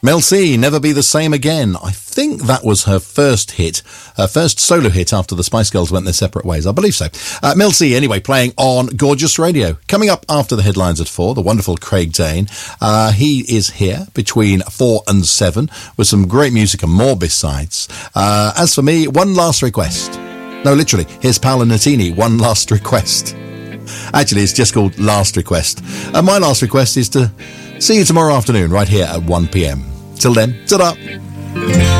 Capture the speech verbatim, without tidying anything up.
Mel C, Never Be the Same Again. I think that was her first hit, her first solo hit after the Spice Girls went their separate ways. I believe so. Uh, Mel C, anyway, playing on Gorgeous Radio. Coming up after the headlines at four, the wonderful Craig Dane. Uh, he is here between four and seven with some great music and more besides. Uh, as for me, one last request. No, literally, here's Paolo Nutini, one last request. Actually, it's just called Last Request. And my last request is to see you tomorrow afternoon right here at one p.m. Till then, ta-da!